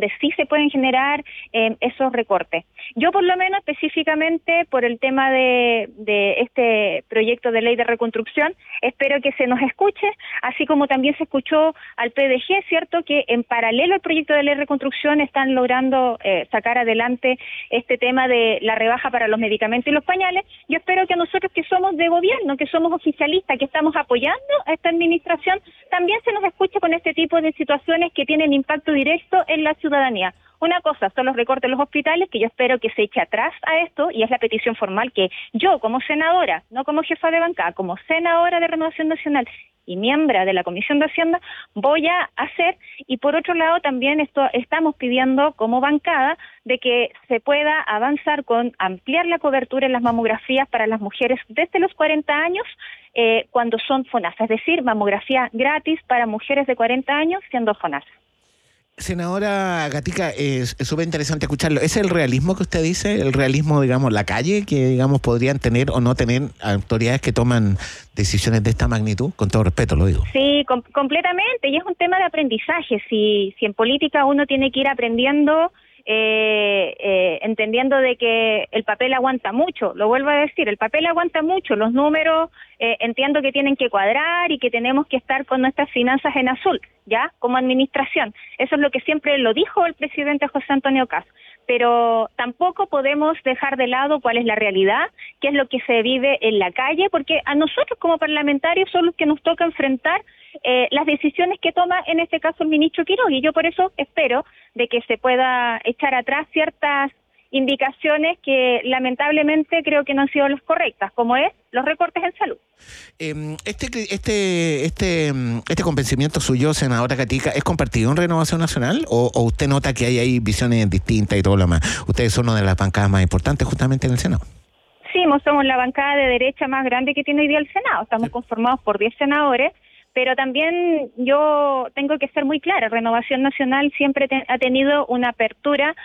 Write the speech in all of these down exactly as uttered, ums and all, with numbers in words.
donde sí se pueden generar eh, esos recortes. Yo por lo menos específicamente por el tema de, de este proyecto de ley de reconstrucción, espero que se nos escuche, así como también se escuchó al P D G, ¿cierto?, que en paralelo al proyecto de ley de reconstrucción están logrando eh, sacar adelante este tema de la rebaja para los medicamentos y los pañales. Yo espero que nosotros que somos de gobierno, que somos oficialistas, que estamos apoyando a esta administración, también se nos escuche con este tipo de situaciones que tienen impacto directo en la ciudadanía. Una cosa son los recortes en los hospitales, que yo espero que se eche atrás a esto, y es la petición formal que yo como senadora, no como jefa de bancada, como senadora de Renovación Nacional y miembro de la Comisión de Hacienda, voy a hacer. Y por otro lado también esto estamos pidiendo como bancada de que se pueda avanzar con ampliar la cobertura en las mamografías para las mujeres desde los cuarenta años eh, cuando son FONASA, es decir, mamografía gratis para mujeres de cuarenta años siendo FONASA. Senadora Gatica, es súper interesante escucharlo. ¿Es el realismo que usted dice? ¿El realismo, digamos, la calle, que, digamos, podrían tener o no tener autoridades que toman decisiones de esta magnitud? Con todo respeto lo digo. Sí, com- completamente. Y es un tema de aprendizaje. Si, si en política uno tiene que ir aprendiendo, eh, eh, entendiendo de que el papel aguanta mucho. Lo vuelvo a decir, el papel aguanta mucho. Los números eh, entiendo que tienen que cuadrar y que tenemos que estar con nuestras finanzas en azul, ¿ya? Como administración. Eso es lo que siempre lo dijo el presidente José Antonio Kast. Pero tampoco podemos dejar de lado cuál es la realidad, qué es lo que se vive en la calle, porque a nosotros como parlamentarios son los que nos toca enfrentar eh, las decisiones que toma en este caso el ministro Quiroga, y yo por eso espero de que se pueda echar atrás ciertas indicaciones que lamentablemente creo que no han sido las correctas, como es los recortes en salud. Eh, este, este, este, este convencimiento suyo, senadora Gatica, ¿es compartido en Renovación Nacional o, o usted nota que hay ahí visiones distintas y todo lo demás? Ustedes son una de las bancadas más importantes justamente en el Senado. Sí, somos la bancada de derecha más grande que tiene hoy día el Senado. Estamos sí. conformados por diez senadores, pero también yo tengo que ser muy clara. Renovación Nacional siempre te, ha tenido una apertura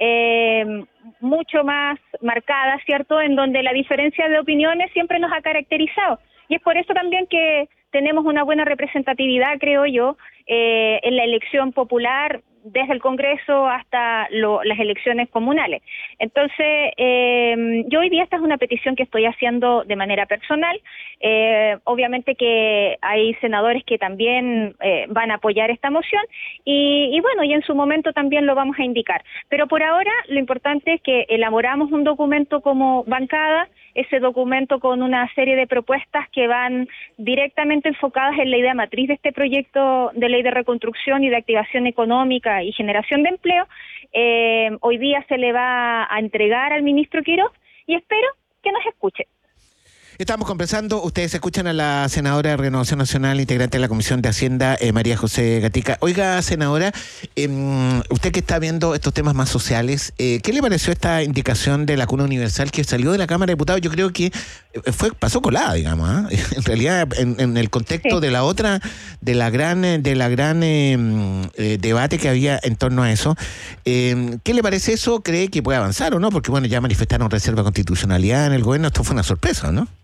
Eh, mucho más marcada, ¿cierto?, en donde la diferencia de opiniones siempre nos ha caracterizado. Y es por eso también que tenemos una buena representatividad, creo yo, eh, en la elección popular, desde el Congreso hasta lo, las elecciones comunales. Entonces, eh, yo hoy día esta es una petición que estoy haciendo de manera personal. Eh, obviamente que hay senadores que también eh, van a apoyar esta moción y, y bueno, y en su momento también lo vamos a indicar. Pero por ahora lo importante es que elaboramos un documento como bancada, ese documento con una serie de propuestas que van directamente enfocadas en la idea matriz de este proyecto de ley de reconstrucción y de activación económica y generación de empleo. Eh, hoy día se le va a entregar al ministro Quiroga y espero que nos escuche. Estamos conversando, ustedes escuchan a la senadora de Renovación Nacional, integrante de la Comisión de Hacienda, eh, María José Gatica. Oiga, senadora, eh, usted que está viendo estos temas más sociales, eh, ¿qué le pareció esta indicación de la cuna universal que salió de la Cámara de Diputados? Yo creo que fue pasó colada, digamos, ¿eh? En realidad, en, en el contexto sí. de la otra, de la gran, de la gran eh, eh, debate que había en torno a eso. Eh, ¿Qué le parece eso? ¿Cree que puede avanzar o no? Porque bueno, ya manifestaron reserva de constitucionalidad en el gobierno, esto fue una sorpresa, ¿no?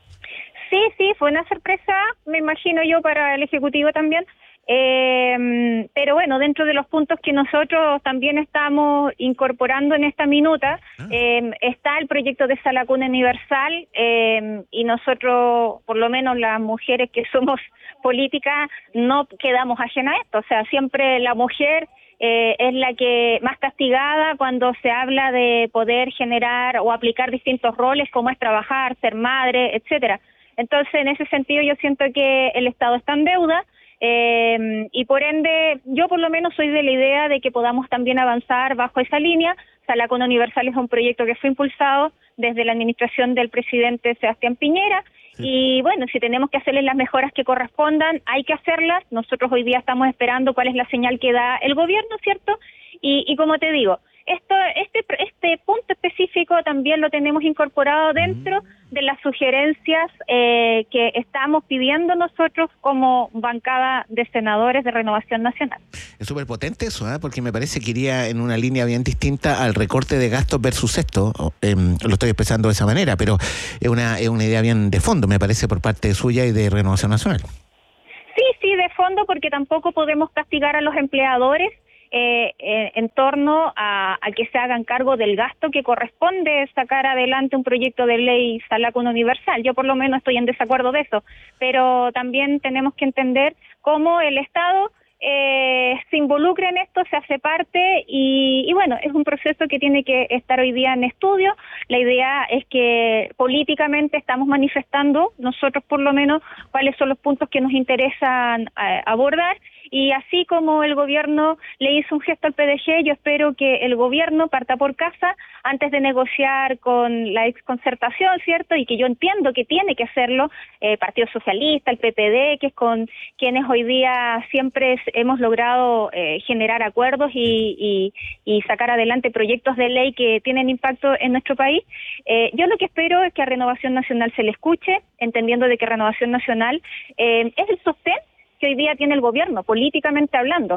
Sí, sí, fue una sorpresa, me imagino yo, para el Ejecutivo también, eh, pero bueno, dentro de los puntos que nosotros también estamos incorporando en esta minuta, ah. eh, está el proyecto de Sala Cuna Universal, eh, y nosotros, por lo menos las mujeres que somos políticas, no quedamos ajenas a esto, o sea, siempre la mujer eh, es la que más castigada cuando se habla de poder generar o aplicar distintos roles, como es trabajar, ser madre, etcétera. Entonces, en ese sentido, yo siento que el Estado está en deuda eh, y, por ende, yo por lo menos soy de la idea de que podamos también avanzar bajo esa línea. Sala Cuna Universal es un proyecto que fue impulsado desde la administración del presidente Sebastián Piñera sí. y, bueno, si tenemos que hacerles las mejoras que correspondan, hay que hacerlas. Nosotros hoy día estamos esperando cuál es la señal que da el gobierno, ¿cierto? Y, y como te digo, esto, este, este punto específico también lo tenemos incorporado dentro de las sugerencias eh, que estamos pidiendo nosotros como bancada de senadores de Renovación Nacional. Es súper potente eso, ¿eh? Porque me parece que iría en una línea bien distinta al recorte de gastos versus esto. Eh, lo estoy expresando de esa manera, pero es una, es una idea bien de fondo, me parece, por parte suya y de Renovación Nacional. Sí, sí, de fondo, porque tampoco podemos castigar a los empleadores eh, eh, en torno a, a que se hagan cargo del gasto que corresponde sacar adelante un proyecto de ley Salacún Universal. Yo por lo menos estoy en desacuerdo de eso, pero también tenemos que entender cómo el Estado Eh, se involucra en esto, se hace parte y, y bueno, es un proceso que tiene que estar hoy día en estudio. La idea es que políticamente estamos manifestando, nosotros por lo menos, cuáles son los puntos que nos interesan eh, abordar, y así como el gobierno le hizo un gesto al P D G, yo espero que el gobierno parta por casa antes de negociar con la exconcertación, ¿cierto? Y que yo entiendo que tiene que hacerlo, eh, Partido Socialista, el P P D, que es con quienes hoy día siempre hemos logrado eh, generar acuerdos y, y, y sacar adelante proyectos de ley que tienen impacto en nuestro país. Eh, yo lo que espero es que a Renovación Nacional se le escuche, entendiendo de que Renovación Nacional eh, es el sostén que hoy día tiene el gobierno, políticamente hablando.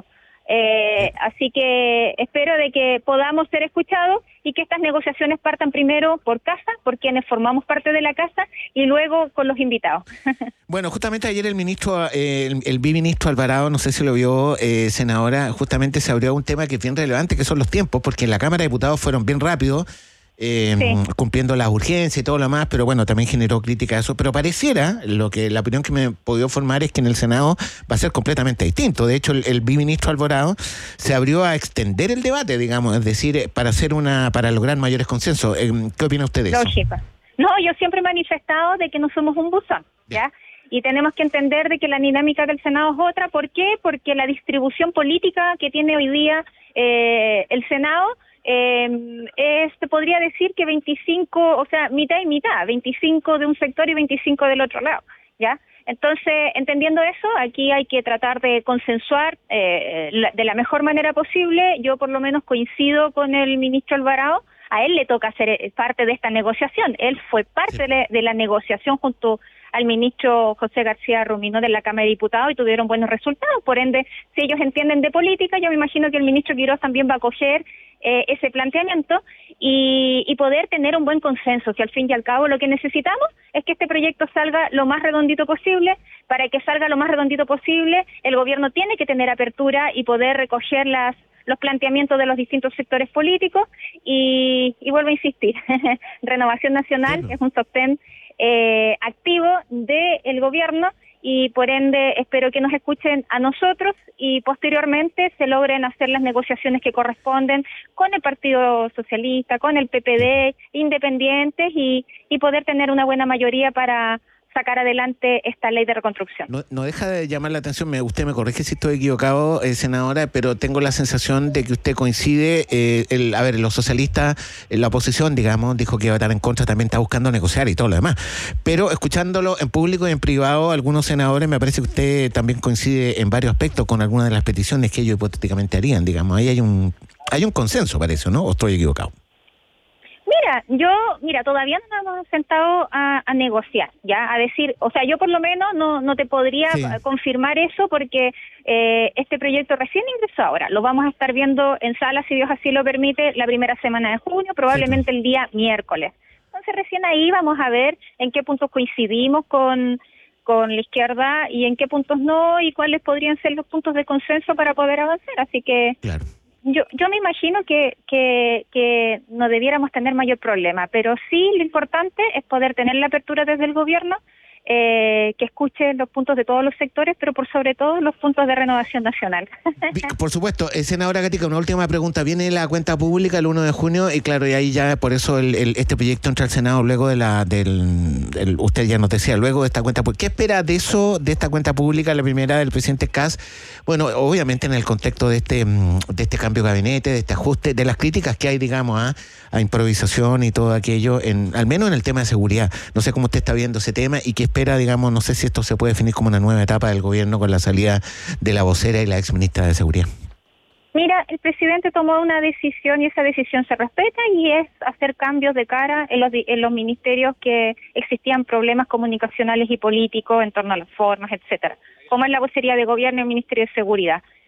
Eh, así que espero de que podamos ser escuchados y que estas negociaciones partan primero por casa, por quienes formamos parte de la casa, y luego con los invitados. Bueno, justamente ayer el ministro, eh, el, el biministro Alvarado, no sé si lo vio, eh, senadora, justamente se abrió un tema que es bien relevante, que son los tiempos, porque en la Cámara de Diputados fueron bien rápidos, Eh, sí. cumpliendo las urgencias y todo lo demás, pero bueno, también generó crítica a eso, pero pareciera, lo que la opinión que me he podido formar es que en el Senado va a ser completamente distinto. De hecho, el, el biministro Alvarado se abrió a extender el debate, digamos, es decir, para hacer una, para lograr mayores consensos. Eh, ¿Qué opina usted de eso? Lógico. No, yo siempre he manifestado de que no somos un buzón, ¿ya? Y tenemos que entender de que la dinámica del Senado es otra. ¿Por qué? Porque la distribución política que tiene hoy día eh, el Senado Eh, es, te podría decir que veinticinco, o sea, mitad y mitad, veinticinco de un sector y veinticinco del otro lado, ¿ya? Entonces, entendiendo eso, aquí hay que tratar de consensuar eh, la, de la mejor manera posible. Yo por lo menos coincido con el ministro Alvarado, a él le toca ser parte de esta negociación, él fue parte sí. de, de la negociación junto al ministro José García Rumino de la Cámara de Diputados y tuvieron buenos resultados. Por ende, si ellos entienden de política, yo me imagino que el ministro Quiroz también va a acoger eh, ese planteamiento y, y poder tener un buen consenso, que al fin y al cabo lo que necesitamos es que este proyecto salga lo más redondito posible. Para que salga lo más redondito posible, el gobierno tiene que tener apertura y poder recoger las los planteamientos de los distintos sectores políticos y, y vuelvo a insistir, Renovación Nacional sí. es un sostén eh, activo del gobierno y por ende espero que nos escuchen a nosotros y posteriormente se logren hacer las negociaciones que corresponden con el Partido Socialista, con el P P D, independientes y, y poder tener una buena mayoría para sacar adelante esta ley de reconstrucción. No, no deja de llamar la atención, me, usted me corrige si estoy equivocado, eh, senadora, pero tengo la sensación de que usted coincide, eh, el, a ver, los socialistas, en la oposición, digamos, dijo que iba a estar en contra, también está buscando negociar y todo lo demás, pero escuchándolo en público y en privado, algunos senadores, me parece que usted también coincide en varios aspectos con algunas de las peticiones que ellos hipotéticamente harían, digamos, ahí hay un, hay un consenso, parece, ¿no? ¿O estoy equivocado? Mira, yo, mira, todavía no nos hemos sentado a, a negociar, ya, a decir, o sea, yo por lo menos no, no te podría sí. confirmar eso porque eh, este proyecto recién ingresó ahora, lo vamos a estar viendo en sala, si Dios así lo permite, la primera semana de junio, probablemente sí. el día miércoles. Entonces recién ahí vamos a ver en qué puntos coincidimos con, con la izquierda y en qué puntos no y cuáles podrían ser los puntos de consenso para poder avanzar, así que... Claro. Yo, yo me imagino que, que, que no debiéramos tener mayor problema, pero sí lo importante es poder tener la apertura desde el gobierno, eh, que escuche los puntos de todos los sectores, pero por sobre todo los puntos de Renovación Nacional. Por supuesto, eh, senadora Gatica, una última pregunta. Viene la cuenta pública el uno de junio y claro, y ahí ya por eso el, el, este proyecto entra al Senado luego de la del, del usted ya nos decía, luego de esta cuenta pública. ¿Qué espera de eso, de esta cuenta pública, la primera del presidente Kast? Bueno, obviamente en el contexto de este de este cambio de gabinete, de este ajuste, de las críticas que hay, digamos, a, a improvisación y todo aquello, en, al menos en el tema de seguridad. No sé cómo usted está viendo ese tema y qué espera, digamos, no sé si esto se puede definir como una nueva etapa del gobierno con la salida de la vocera y la exministra de Seguridad. Mira, el presidente tomó una decisión y esa decisión se respeta y es hacer cambios de cara en los, en los ministerios que existían problemas comunicacionales y políticos en torno a las formas, etcétera, como es la vocería de gobierno y el Ministerio de Seguridad.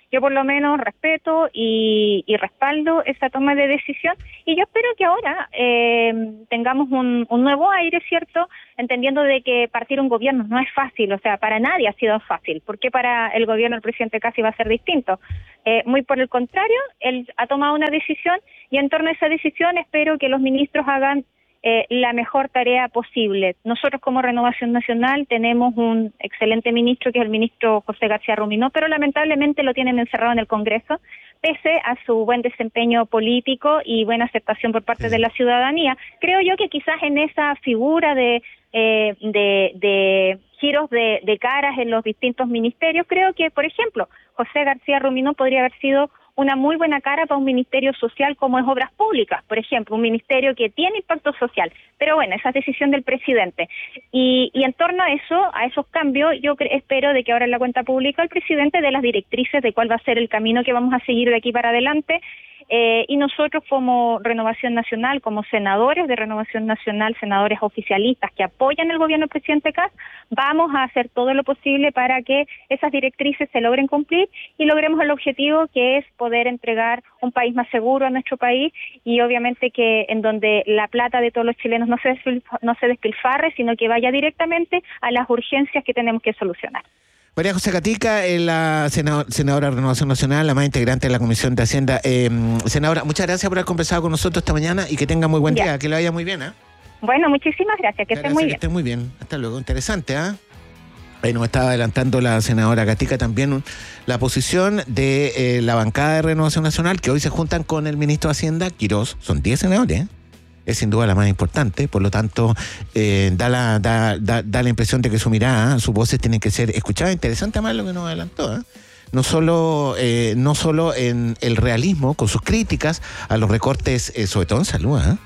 Yo por lo menos respeto y, y respaldo esa toma de decisión, y yo espero que ahora eh, tengamos un, un nuevo aire, ¿cierto?, entendiendo de que partir un gobierno no es fácil, o sea, para nadie ha sido fácil. ¿Por qué para el gobierno del presidente Kast va a ser distinto? Eh, muy por el contrario, él ha tomado una decisión, y en torno a esa decisión espero que los ministros hagan Eh, la mejor tarea posible. Nosotros como Renovación Nacional tenemos un excelente ministro, que es el ministro José García Ruminó, pero lamentablemente lo tienen encerrado en el Congreso, pese a su buen desempeño político y buena aceptación por parte de la ciudadanía. Creo yo que quizás en esa figura de, eh, de, de giros de, de caras en los distintos ministerios, creo que, por ejemplo, José García Ruminó podría haber sido una muy buena cara para un ministerio social como es Obras Públicas, por ejemplo, un ministerio que tiene impacto social. Pero bueno, esa es decisión del presidente. Y, y en torno a eso, a esos cambios, yo espero de que ahora en la cuenta pública el presidente dé las directrices de cuál va a ser el camino que vamos a seguir de aquí para adelante. Eh, y nosotros como Renovación Nacional, como senadores de Renovación Nacional, senadores oficialistas que apoyan el gobierno del presidente Kast, vamos a hacer todo lo posible para que esas directrices se logren cumplir y logremos el objetivo, que es poder entregar un país más seguro a nuestro país, y obviamente que en donde la plata de todos los chilenos no se despilfarre, no se despilfarre, sino que vaya directamente a las urgencias que tenemos que solucionar. María José Gatica, eh, la senadora, senadora de Renovación Nacional, la más integrante de la Comisión de Hacienda. Eh, senadora, muchas gracias por haber conversado con nosotros esta mañana y que tenga muy buen ya. día, que le vaya muy bien. ¿eh? Bueno, muchísimas gracias, que esté muy bien. Que esté muy bien. Hasta luego. Interesante, ¿ah? ¿eh? Ahí nos estaba adelantando la senadora Gatica también la posición de eh, la bancada de Renovación Nacional, que hoy se juntan con el ministro de Hacienda, Quirós. Son diez senadores, ¿eh? Es sin duda la más importante, por lo tanto, eh, da, la, da, da, da la impresión de que su mirada, sus voces tienen que ser escuchadas. Interesante más lo que nos adelantó, ¿eh? No solo, eh, no solo en el realismo, con sus críticas a los recortes, eh, sobre todo en salud, ¿eh?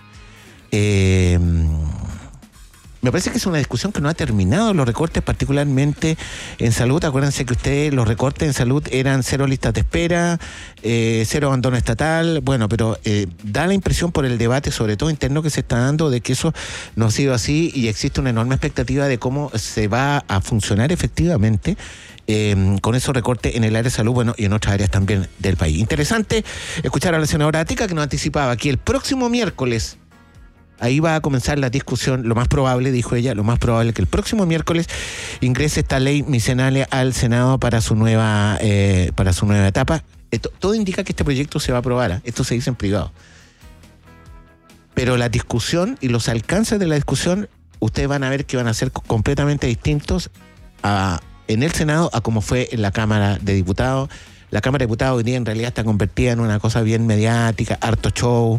Eh, Me parece que es una discusión que no ha terminado, los recortes particularmente en salud. Acuérdense que ustedes, los recortes en salud eran cero listas de espera, eh, cero abandono estatal. Bueno, pero eh, da la impresión por el debate, sobre todo interno, que se está dando, de que eso no ha sido así, y existe una enorme expectativa de cómo se va a funcionar efectivamente eh, con esos recortes en el área de salud, bueno, y en otras áreas también del país. Interesante escuchar a la senadora Gatica, que nos anticipaba que el próximo miércoles ahí va a comenzar la discusión. Lo más probable, dijo ella, lo más probable que el próximo miércoles ingrese esta ley miscelánea al Senado para su nueva eh, para su nueva etapa. Esto, todo indica que este proyecto se va a aprobar, ¿eh? Esto se dice en privado. Pero la discusión y los alcances de la discusión, ustedes van a ver que van a ser completamente distintos a, en el Senado a como fue en la Cámara de Diputados. La Cámara de Diputados hoy día en realidad está convertida en una cosa bien mediática, harto show,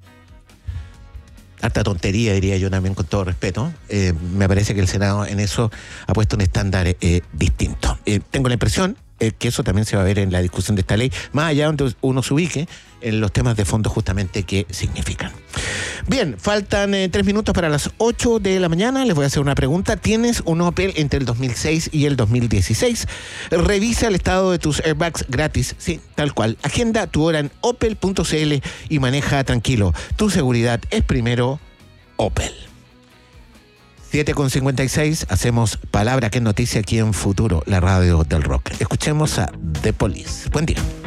harta tontería, diría yo también, con todo respeto. Eh, me parece que el Senado en eso ha puesto un estándar eh, distinto. Eh, tengo la impresión eh, que eso también se va a ver en la discusión de esta ley, más allá donde uno se ubique en los temas de fondo justamente que significan. Bien, faltan eh, tres minutos para las ocho de la mañana. Les voy a hacer una pregunta. ¿Tienes un Opel entre el dos mil seis y el dos mil dieciséis? Revisa el estado de tus airbags gratis. Sí, tal cual. Agenda tu hora en opel punto c l y maneja tranquilo. Tu seguridad es primero, Opel. siete con cincuenta y seis, hacemos Palabra que es noticia aquí en Futuro, la radio del rock. Escuchemos a The Police. Buen día.